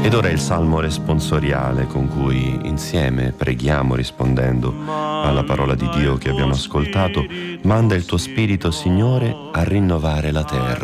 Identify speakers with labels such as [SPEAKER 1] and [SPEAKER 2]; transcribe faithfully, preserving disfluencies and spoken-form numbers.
[SPEAKER 1] Ed ora il salmo responsoriale con cui insieme preghiamo rispondendo alla parola di Dio che abbiamo ascoltato. Manda il tuo Spirito, Signore, a rinnovare la terra.